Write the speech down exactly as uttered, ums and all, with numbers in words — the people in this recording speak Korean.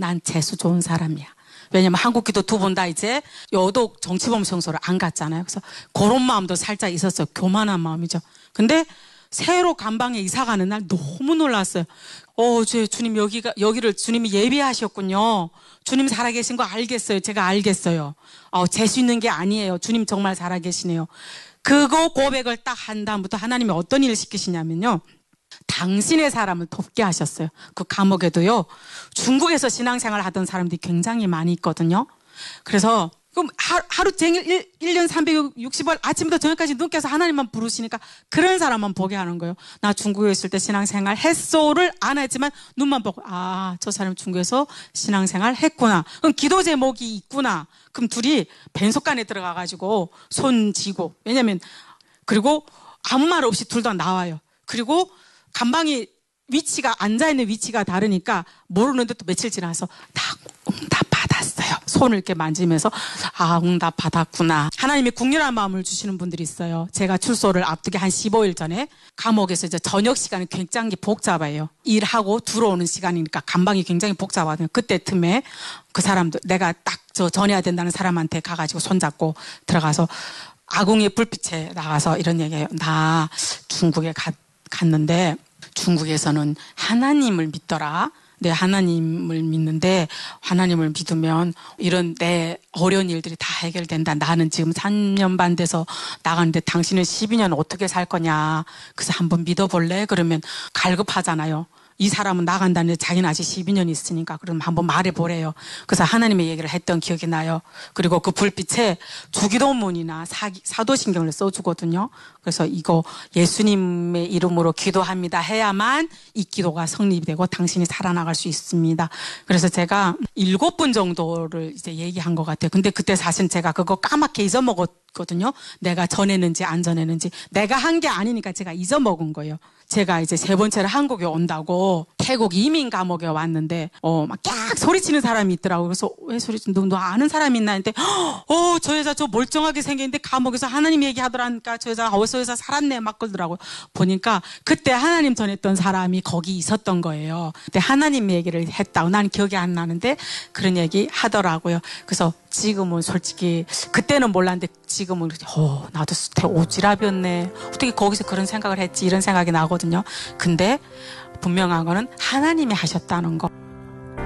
난 재수 좋은 사람이야. 왜냐면 한국 기도 두 번 다 이제 여독 정치범 청소를 안 갔잖아요. 그래서 그런 마음도 살짝 있었어요. 교만한 마음이죠. 근데 새로 감방에 이사 가는 날 너무 놀랐어요. 어, 제 주님 여기가, 여기를 주님이 예비하셨군요. 주님 살아계신 거 알겠어요. 제가 알겠어요. 어, 재수 있는 게 아니에요. 주님 정말 살아계시네요. 그거 고백을 딱 한 다음부터 하나님이 어떤 일을 시키시냐면요. 당신의 사람을 돕게 하셨어요. 그 감옥에도요. 중국에서 신앙생활 하던 사람들이 굉장히 많이 있거든요. 그래서 그럼 하루 종일 일 년 삼백육십 일 아침부터 저녁까지 눈 깨서 하나님만 부르시니까 그런 사람만 보게 하는 거예요. 나 중국에 있을 때 신앙생활 했소를 안 했지만 눈만 보고 아, 저 사람 중국에서 신앙생활 했구나. 그럼 기도 제목이 있구나. 그럼 둘이 벤속간에 들어가가지고 손 쥐고 왜냐면 그리고 아무 말 없이 둘 다 나와요. 그리고 감방이 위치가 앉아있는 위치가 다르니까 모르는데 또 며칠 지나서 다 응답 받았어요. 손을 이렇게 만지면서 아 응답 받았구나. 하나님이 국률한 마음을 주시는 분들이 있어요. 제가 출소를 앞두기 한 십오 일 전에 감옥에서 이제 저녁 시간이 굉장히 복잡해요. 일하고 들어오는 시간이니까 감방이 굉장히 복잡하거든요. 그때 틈에 그 사람도 내가 딱 저 전해야 된다는 사람한테 가가지고 손잡고 들어가서 아궁이 불빛에 나가서 이런 얘기해요. 나 중국에 가, 갔는데 중국에서는 하나님을 믿더라. 내 하나님을 믿는데 하나님을 믿으면 이런 내 어려운 일들이 다 해결된다. 나는 지금 삼 년 반 돼서 나가는데 당신은 십이 년 어떻게 살 거냐. 그래서 한번 믿어볼래? 그러면 갈급하잖아요. 이 사람은 나간다는데 자기는 아직 십이 년이 있으니까 그럼 한번 말해보래요. 그래서 하나님의 얘기를 했던 기억이 나요. 그리고 그 불빛에 주기도문이나 사기, 사도신경을 써주거든요. 그래서 이거 예수님의 이름으로 기도합니다 해야만 이 기도가 성립되고 당신이 살아나갈 수 있습니다. 그래서 제가 일곱 분 정도를 이제 얘기한 것 같아요. 근데 그때 사실 제가 그거 까맣게 잊어먹었거든요. 내가 전했는지 안 전했는지. 내가 한 게 아니니까 제가 잊어먹은 거예요. 제가 이제 세 번째로 한국에 온다고 태국 이민 감옥에 왔는데 어 막 깍 소리치는 사람이 있더라고요. 그래서 왜 소리치는 너, 너 아는 사람이 있나 했는데 어 저 여자 저 멀쩡하게 생겼는데 감옥에서 하나님 얘기하더라니까 저 여자 어디서 여자 살았네 막 그러더라고요. 보니까 그때 하나님 전했던 사람이 거기 있었던 거예요. 그때 하나님 얘기를 했다고 나는 기억이 안 나는데 그런 얘기 하더라고요. 그래서 지금은 솔직히 그때는 몰랐는데 지금은 어 나도 오지랖이었네. 어떻게 거기서 그런 생각을 했지 이런 생각이 나거든요. 근데 분명한 거는 하나님이 하셨다는 거.